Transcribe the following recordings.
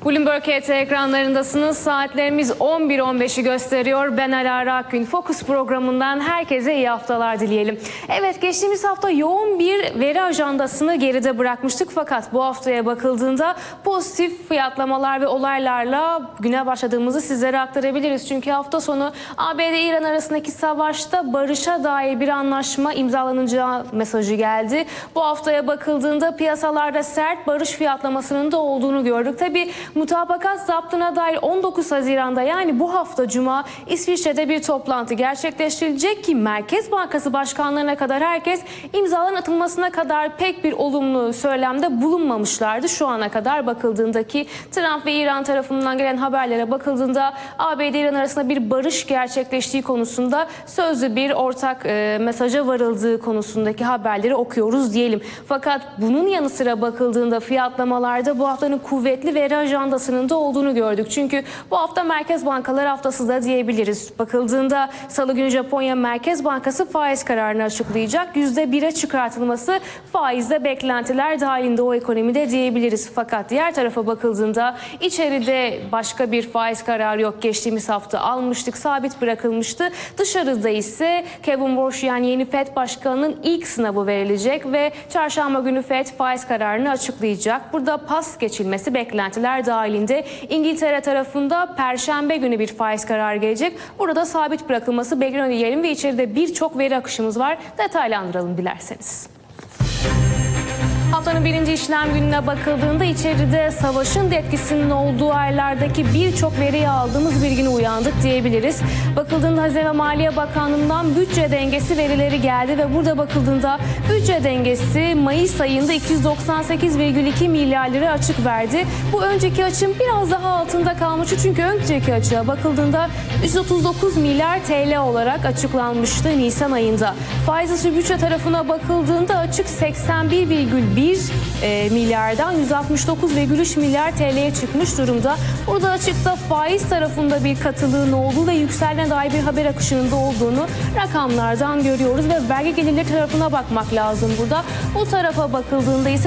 Bloomberg HT ekranlarındasınız. Saatlerimiz 11.15'i gösteriyor. Ben Alara Akgün. Fokus programından herkese iyi haftalar dileyelim. Evet, geçtiğimiz hafta yoğun bir veri ajandasını geride bırakmıştık. Fakat bu haftaya bakıldığında pozitif fiyatlamalar ve olaylarla güne başladığımızı sizlere aktarabiliriz. Çünkü hafta sonu ABD-İran arasındaki savaşta barışa dair bir anlaşma imzalanacağı mesajı geldi. Bu haftaya bakıldığında piyasalarda sert barış fiyatlamasının da olduğunu gördük. Tabii mutabakat zaptına dair 19 Haziran'da yani bu hafta Cuma İsviçre'de bir toplantı gerçekleştirilecek ki Merkez Bankası başkanlarına kadar herkes imzaların atılmasına kadar pek bir olumlu söylemde bulunmamışlardı. Şu ana kadar bakıldığındaki Trump ve İran tarafından gelen haberlere bakıldığında ABD-İran arasında bir barış gerçekleştiği konusunda sözlü bir ortak mesaja varıldığı konusundaki haberleri okuyoruz diyelim. Fakat bunun yanı sıra bakıldığında fiyatlamalarda bu haftanın kuvvetli veri ajandasının da olduğunu gördük. Çünkü bu hafta Merkez Bankaları haftası da diyebiliriz. Bakıldığında Salı günü Japonya Merkez Bankası faiz kararını açıklayacak. %1'e çıkartılması faizde beklentiler dahilinde o ekonomide diyebiliriz. Fakat diğer tarafa bakıldığında içeride başka bir faiz kararı yok. Geçtiğimiz hafta almıştık, sabit bırakılmıştı. Dışarıda ise Kevin Warsh yani yeni FED Başkanı'nın ilk sınavı verilecek ve çarşamba günü FED faiz kararını açıklayacak. Burada pas geçilmesi beklentiler dahilinde. İngiltere tarafında Perşembe günü bir faiz kararı gelecek. Burada sabit bırakılması bekleniyor diyelim ve içeride birçok veri akışımız var. Detaylandıralım dilerseniz. Haftanın birinci işlem gününe bakıldığında içeride savaşın da etkisinin olduğu aylardaki birçok veriyi aldığımız bir güne uyandık diyebiliriz. Bakıldığında Hazine ve Maliye Bakanlığı'ndan bütçe dengesi verileri geldi ve burada bakıldığında bütçe dengesi Mayıs ayında 298,2 milyar lira açık verdi. Bu önceki açım biraz daha altında kalmıştı çünkü önceki açığa bakıldığında 139 milyar TL olarak açıklanmıştı Nisan ayında. Faiz dışı bütçe tarafına bakıldığında açık 81,1 milyardan 169,3 milyar TL'ye çıkmış durumda. Burada açıkta faiz tarafında bir katılığın olduğu ve yükselene dair bir haber akışının da olduğunu rakamlardan görüyoruz ve vergi gelirleri tarafına bakmak lazım burada. Bu tarafa bakıldığında ise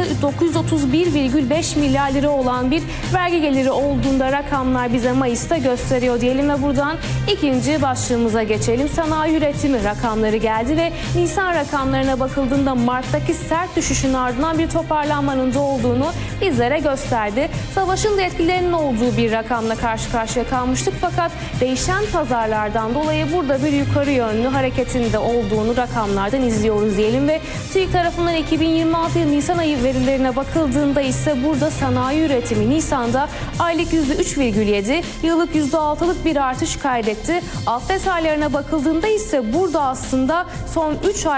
931,5 milyar lira olan bir vergi geliri olduğunda rakamlar bize Mayıs'ta gösteriyor diyelim ve buradan ikinci başlığımıza geçelim. Sanayi üretimi rakamları geldi ve Nisan rakamlarına bakıldığında Mart'taki sert düşüşün ardından bir toparlanmanın da olduğunu bizlere gösterdi. Savaşın da etkilerinin olduğu bir rakamla karşı karşıya kalmıştık fakat değişen pazarlardan dolayı burada bir yukarı yönlü hareketin de olduğunu rakamlardan izliyoruz diyelim ve TÜİK tarafından 2026 yıl Nisan ayı verilerine bakıldığında ise burada sanayi üretimi Nisan'da aylık %3,7, yıllık %6'lık bir artış kaydetti. Alt detaylarına bakıldığında ise burada aslında son 3 ay